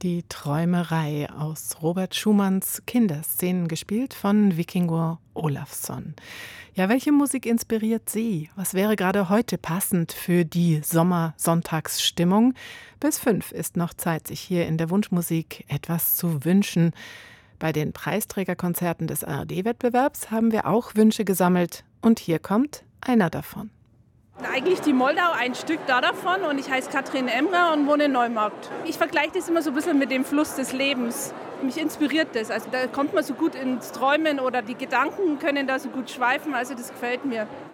Die Träumerei aus Robert Schumanns Kinderszenen, gespielt von Víkingur Ólafsson. Ja, welche Musik inspiriert Sie? Was wäre gerade heute passend für die Sommersonntagsstimmung? Bis 5 ist noch Zeit, sich hier in der Wunschmusik etwas zu wünschen. Bei den Preisträgerkonzerten des ARD-Wettbewerbs haben wir auch Wünsche gesammelt. Und hier kommt einer davon. Eigentlich die Moldau, ein Stück davon, und ich heiße Katrin Emrer und wohne in Neumarkt. Ich vergleiche das immer so ein bisschen mit dem Fluss des Lebens. Mich inspiriert das, also da kommt man so gut ins Träumen oder die Gedanken können da so gut schweifen, also das gefällt mir.